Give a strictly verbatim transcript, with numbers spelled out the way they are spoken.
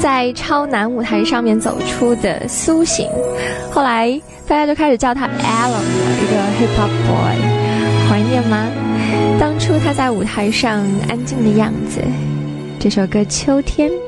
在超男舞台上面走出的苏醒，后来大家就开始叫他 Alan 了，一个 hip hop boy。怀念吗？当初他在舞台上安静的样子。这首歌《秋天》。